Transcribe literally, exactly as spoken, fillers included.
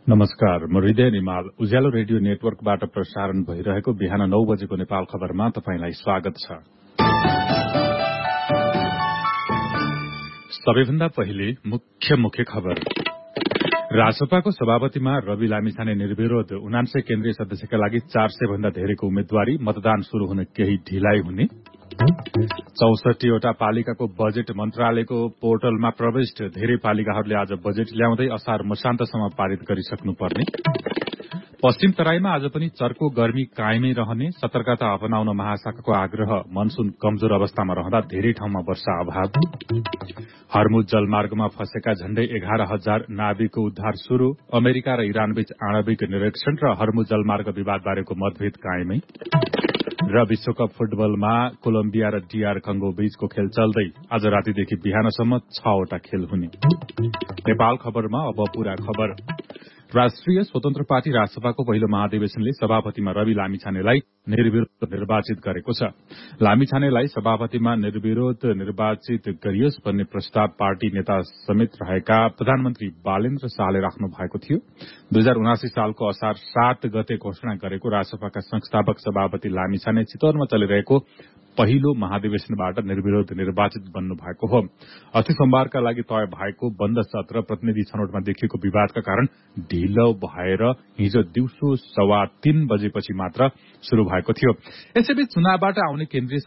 नमस्कार, म हृदय निमाल उज्यालो रेडियो नेटवर्कबाट प्रसारण भइरहेको बिहान नौ बजेको नेपाल खबरमा तपाईंलाई स्वागत छ। सबैभन्दा पहिले मुख्य मुख्य खबर। रासपाको सभापतिमा रवि लामिछाने निर्विरोध उनान्सय केन्द्रीय सदस्यका लागि चार सय भन्दा धेरैको उम्मेद्वारी, मतदान शुरू हुन केही ढिलाइ हुने। चौसठीवटा पालिकाको बजेट मन्त्रालयको पोर्टलमा प्रविष्ट, धेरै पालिकाहरूले आज बजेट ल्याउँदै असार मसान्तसम्म पारित गरिसक्नुपर्ने। पश्चिम तराईमा आज पनि चर्को गर्मी कायमै रहने, सतर्कता अपनाउन महाशाखाको आग्रह। मनसून कमजोर अवस्थामा रहँदा धेरै ठाउँमा वर्षा अभाव। हर्मुज जलमार्गमा फँसेका झण्डै एघार हजार नाविकको उद्धार शुरू। अमेरिका र इरानबीच आणविक निरीक्षण र हर्मुज जलमार्ग विवादबारेको मतभेद कायमै। र विश्वकप फुटबलमा कोलम्बिया र डीआर कंगो बीचको खेल चल्दै आज रातिदेखि बिहानसम्म छवटा खेल हुने। नेपाल खबरमा अब पूरा खबर। राष्ट्रिय स्वतन्त्र पार्टी रासपाको पहिलो महाधिवेशनले सभापतिमा रवि लामिछानेलाई निर्विरोध निर्वाचित गरेको छ। लामिछानेलाई सभापतिमा निर्विरोध निर्वाचित गरियोस् भन्ने प्रस्ताव पार्टी नेता समेत रहेका प्रधानमन्त्री बालेन्द्र शाहले राख्नु भएको थियो। दुई हजार उनासी सालको असार सात गते घोषणा गरेको रासपाका संस्थापक सभापति लामिछाने चितवनमा चलिरहेको पहिलो महाधिवेशनबाट निर्विरोध निर्वाचित बन्नु भएको हो। अस्ति सोमबारका लागि तय भएको बन्द सत्र प्रतिनिधि छनौटमा देखिएको विवादका कारण ढिलो भएर हिजो दिउँसो सवा तीन बजेपछि मात्र शुरू भएको थियो। यसैबीच चुनावबाट आउने केन्द्रीय